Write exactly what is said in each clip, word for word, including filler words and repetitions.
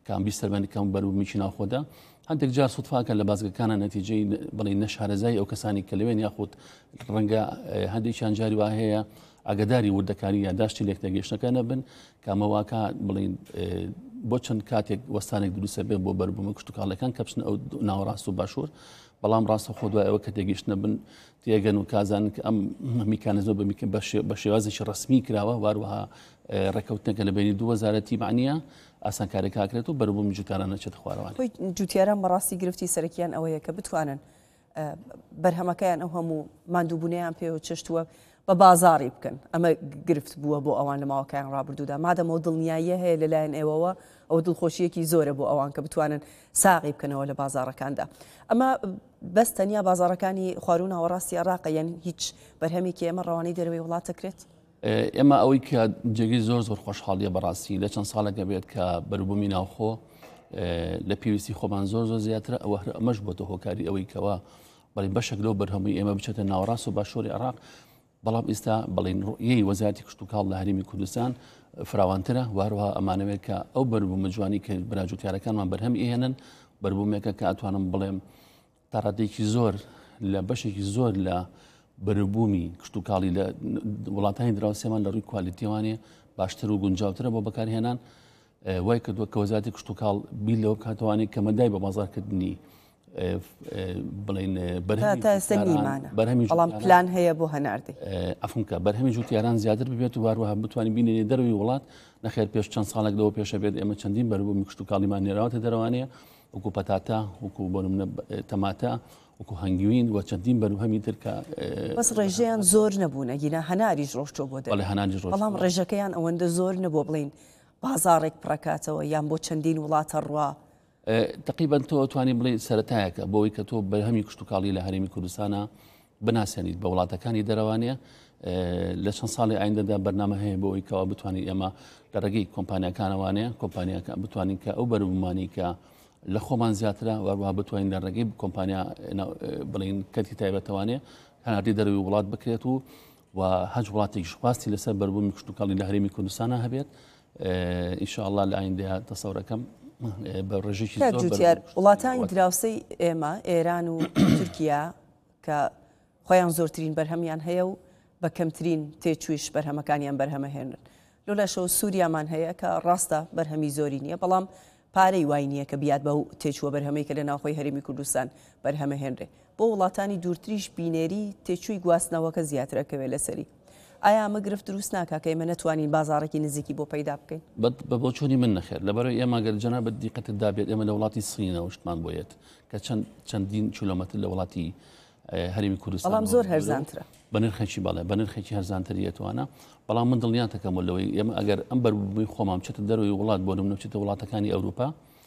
کام بیستەرمانی کەم بەروبوومیکی ناوخۆدا هەندێک جار سوتفاکە لە بازگەکانە نەتیجەی بڵێ نەشارەزای ئەو کەسانی کە لەوێن یاخود ڕەنگە هەندێکیان جاری وا هەیە ئاگداری وردەکاری یا داشتی لێک دەگەشتەکە نەبن کامەواکە بڵین بۆ چەند کاتێک وەستانێک دروستە بێ بۆ بەربوومە کشتتوکاڵەکان کەپچن ئەو ناوەڕاست و باشوور بەڵام ڕاستە خۆ دوای ئەوە کە تێگەیشتنە بن تێگەن و کازان کە ئەم میکانزۆ بە شێوازێکی ڕسمی کراوە واروەها ڕێکەوتنەکە لە بینی دوو وەزارەتی معنیە ئاسانکارێک کاکرێت و بەربوومی جوتیاران نەچێت خوارەوان. خۆی جوتیاران بەڕاستی گرفتی سەرەکیان ئەوەیە کە بتوانن بەرهەمەکەیان ئەو هەموو ماندووبوونیان پێوە چشتووە بە بازاری بکەن ئەمە گرفت بووە بۆ ئەوان لە ماوەکەیان ڕابردوودا مادەمەوە دڵنیاییە هەیە لەلایەن ئێوەوە ئەو دڵخۆشیەکی زۆرە بۆ ئەوان کە بتوانن ساغی بکەنەوە لە بازارەکاندا ئەمە بەس تەنیا بازارەکانی خواروو ناوەڕاستی عێراق یان هیچ بەرهەمێکی ئێمە ڕەوانەی دەرەوەی وڵات دەکرێت ئێمە ئەوەی کە جێگەی زۆر زۆر خۆشحاڵیە بەڕاستی لە چەند ساڵێکە بێت کە بەربوومی ناوخۆ لە پێویستی خۆمان زۆر زۆر زیاترە ئەوە ئەمەش بۆتە هۆکاری ئەوەی کەەوە بەڵێ بەشێک لەو بەرهەمووی ئێمە بچێتە ناوەڕاست و باشووری عێراق بەڵام ئێستا بەڵێن ڕوئیەی وەزارەتی کشتتوکاڵ لە هەرێمی کوردستان فراوانترە واروها ئەمانەوێت کە ئەو بەربوومە جوانی کە براجوتیارەکانمان بەرهەم ئێنن بەربوومێکە کە ئەتوانم بڵێم تاڕادێکی زۆر لە بەشێکی زۆر لە بەربوومی کشتتوکاڵی لە وڵاتانی دراوسێمان لە ڕووی کوالیتیوانێ باشتر و گونجاوترە بۆ بەکارهێنان وای کردووە کە وەزارەتی کشتتوکاڵ بیل لەوە کاتوانێت کە مەدای بە بازارکردنی بڵین بەرهەمی بەڵام پلان هەیە بۆ هەناردی ئەفونکە بەرهەمی جوتیاران زیاتر ببێت و واروها بتوانین بینێ دەروی وڵات نەخێر پێش چەند ساڵێک لەوە پێشە بێت ئێمە چەندین بەربوومی کشتتوکاڵیمان نێراوەتە دەروانەیە وەکو پەتاتە وەکو بۆ نمونە تەماتە وەکو هەنگوین و چەندین بەرهەمی تر کە بەس ڕێژەیان زۆر نەبوونە گینە هەناریش ڕۆشتۆ بۆ دەڵێ هەناریش ڕۆژ بەڵام ڕێژەکەیان ئەوەندە زۆر نەبوو بڵین بازارێک پڕکاتەوە یان بۆ چەندین وڵاتە ڕوا تقریبا تۆ توانی بڵێ سەرەتایەکە بۆەوەی کە تۆ بەرهەمی کشتتوکاڵی لە هەرێمی کوردستانە بناسیێنیت بە وڵاتەکانی دەروانەیە لە چەند ساڵی ئایندەدا بەرنامە هەیە بۆەوەی کەەوە بتوانین ئێمە لە ڕێگەی کۆمپانیەکانەوانەیە کۆمپانیەکان بتوانین کە ئەو بەربوومانی کە لە خۆمان زیاترە وەروها بتوانین لە ڕێگەی کۆمپانیا بڵین کەتی تایبەتەوانێ هەناردی دەروی وڵات بکرێت و و هەج وڵاتێکی خواستی لەسەر بەربوومی کشتتوکاڵی لە هەرێمی کوردستانە هەبێت ئینشاءالله لە ئایندەیە تەسەورەکەم بە ڕێژێکی جوتیار وڵاتانی دراوسەی ئێمە ئێران و تورکیا کە خۆیان زۆرترین بەرهەمیان هەیە و بە کەمترین تێچوویش بەرهەمەکانیان بەرهەمەهێنن لۆ لەشەوە سووریامان هەیە کە ڕاستە بەرهەمی زۆری نییە بەڵام پارەی وای نییە کە بیات بە تێچووە بەرهەمەی کە لە ناوخۆی هەرێمی کوردستان بەرهەمەهێنرێ بۆ وڵاتانی دوورتریش بینێری تێچووی گواستنەوەکە زیاترەکەوێت لەسەری ئایا ئەمە گرفت دروست ناکە کە ئێمە نەتوانین بازارێکی نزیکی بۆ پەیدا بکەین بە بۆ چۆنی من نەخێر لەبەرەوەی ئێمە گەر جەناب دیقەتت دابێت ئێمە لە وڵاتی سینەوە شتمان بۆیێت کە چەند چەندین کیلۆمەتر لە وڵاتی هەرێمی کوردستان بەڵام زۆر هەرزانترە بە نرخێکی باڵێ بە نرخێکی هەرزانتریەتوانە بەڵام من دڵنیان تەکەمەوەی ئێمە ئەگەر ئەم بەربوومی خۆمان بچێتە دەروی وڵات بۆ نمونە بچێتە وڵاتەکانی ئەوروپا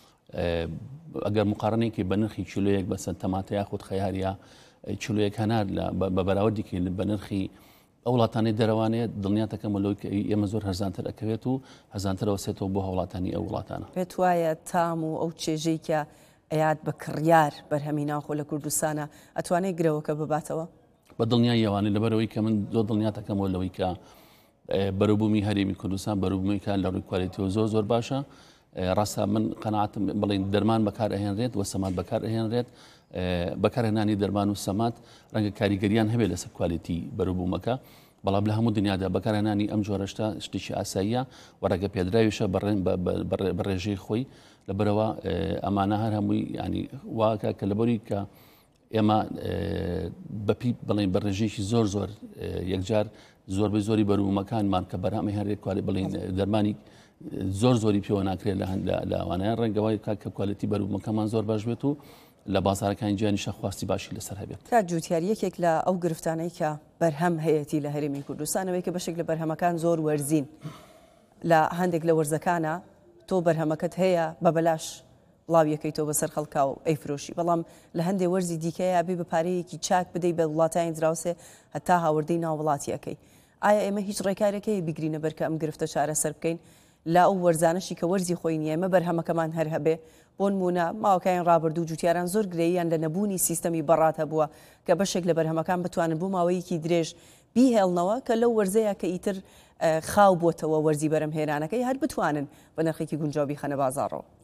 ئەگەر مقارنەیەکی بە نرخی کیلۆیەک بەسەر تەماتە یاخود خەیاریە کیلۆیەک هەنار بە بەراوردێکی بە نرخی ئەو وڵاتانی دەروانێت دڵنیا تەکەمەوەی کە ئێمە زۆر هەرزانتر ئەکەوێت و هەزانترەوە سێتەوە بۆ هەوڵاتانی ئەو وڵاتانە پێت وایە تام و ئەو چێژەی کە ئەیات بە کڕیار بەرهەمی ناوخۆ لە کوردستانە ئەتوانێت گرەوەکە بباتەوە بە دڵنیای ئەوانەی لەبەرەوەی کە من زۆر دڵنیا تەکەمەوە لەوەی کە بەرەبوومی هەرێمی کوردستان بەرەبوومیکە لە ڕووی کوالیتیەوە زۆر زۆر باشە ڕاستە من قەناعەتم بڵین دەرمان بەکار ئەهێنرێت و سەمات بەکار ئەهێنرێت بەکارهێنانی دەرمان و سەمات ڕەنگە کاریگەریان هەبێت لەسەر کوالیتی بەرەبوومەکە بەڵام لە هەموو دنیادا بەکارهێنانی ئەم جۆرەشتا شتێکی ئاساییە وەرەگە پێدراویشە بەڕێژەی خۆی لەبەرەوە ئەمانە هەر هەمووی ینی واکە کە لەبەری کە ئێمە بەپی بڵین بەڕێژەیەکی زۆر زۆر یەکجار زۆربەی زۆری بەربوومەکانمان کە بەرهەمی هەرێک بڵین دەرمانی زۆر زۆری پێوە ناکرێت لە ئەوانەیە ڕەنگەوەی کە کوالیتی بەربوومەکەمان زۆر باش بێت و لە بازارەکانی جیانیشە خواستی باشی لەسەر هەبێت تا جوتیاری یەکێک لە ئەو گرفتانەی کە بەرهەم هەیەی لە هەرێمی کوردستانەوەی کە بەشێک لە بەرهەمەکان زۆر وەرزین لە هەندێک لە وەرزەکانە تۆ بەرهەمەکەت هەیە بە بەلاش بڵاویەکەیتەوە بەسەر خەڵکا و ئەیفرۆشی بەڵام لە هەندێک وەرزی دیکەیە بێ بە پارەیەکی چاک بدەیت بە وڵاتانی دراوسێ هەتا هاوردەی ناو وڵاتیەکەی ئایا ئێمە هیچ ڕێکارێکی بگرینە بەرکە ئەم گرفتە چارەسەر بکەین لا ئەو وەرزانشی کە وەرزی خۆی نیە ئێمە بەرهەمەکەمان هەر هەبێ بۆ نمونە ماوەکەیان ڕابردوو جوتیاران زۆر گرەییان لە نەبوونی سیستەمی بەڕات هەبووە کە بەشێک لە بەرهەمەکان بتوانن بۆ ماوەیەکی درێژ بیهێڵنەوە کە لەو وەرزەیە کە ئیتر خاو بۆتەوە وەرزی بەرهەمهێنانەکەی هەر بتوانن بە نرخێکی گونجاوی خەنە بازاڕەوە